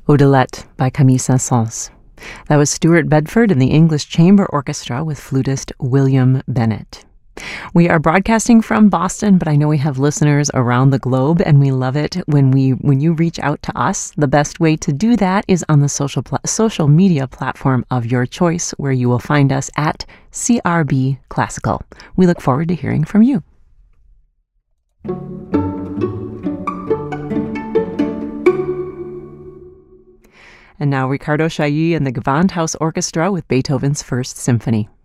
Odelette by Camille Saint-Saëns. That was Stuart Bedford and the English Chamber Orchestra with flutist William Bennett. We are broadcasting from Boston, but I know we have listeners around the globe, and we love it when you reach out to us. The best way to do that is on the social media platform of your choice, where you will find us at CRB Classical. We look forward to hearing from you. And now Riccardo Chailly and the Gewandhaus Orchestra with Beethoven's First Symphony.